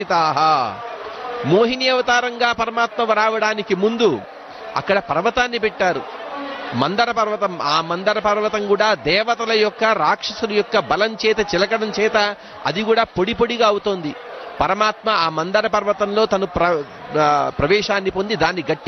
మోహిని అవతారంగా పరమాత్మ రావడానికి ముందు అక్కడ పర్వతాన్ని పెట్టారు, మందర పర్వతం. ఆ మందర పర్వతం కూడా దేవతల యొక్క రాక్షసుల యొక్క బలం చేత చిలకడం చేత అది కూడా పొడి పొడిగా అవుతోంది. పరమాత్మ ఆ మందర పర్వతంలో తను ప్రవేశాన్ని పొంది దాన్ని గట్టి